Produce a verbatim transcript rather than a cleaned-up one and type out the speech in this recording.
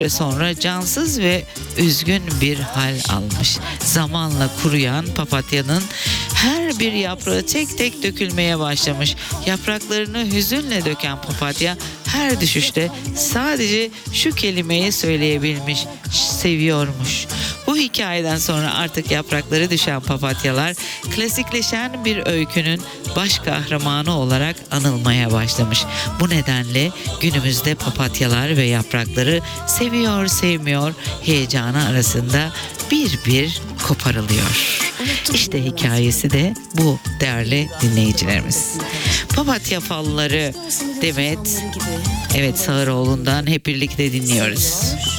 ve sonra cansız ve üzgün bir hal almış. Zamanla kuruyan papatyanın her bir yaprağı tek tek dökülmeye başlamış. Yapraklarını hüzünle döken papatya her düşüşte sadece şu kelimeyi söyleyebilmiş: seviyormuş. Bu hikayeden sonra artık yaprakları düşen papatyalar klasikleşen bir öykünün baş kahramanı olarak anılmaya başlamış. Bu nedenle günümüzde papatyalar ve yaprakları seviyor sevmiyor heyecanı arasında bir bir koparılıyor. İşte hikayesi de bu değerli dinleyicilerimiz. Papatya falları Demet, evet, Sağıroğlu'ndan hep birlikte dinliyoruz.